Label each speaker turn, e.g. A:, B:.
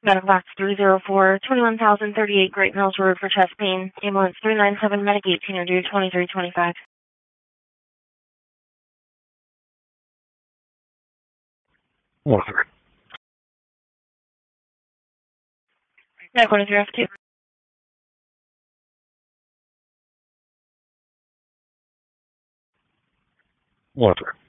A: Medical box 304, 21,038 Great Mills Road for chest pain. Ambulance 397, Medic 18, due 2325.
B: Water.
A: Medic 23F2.
B: Water.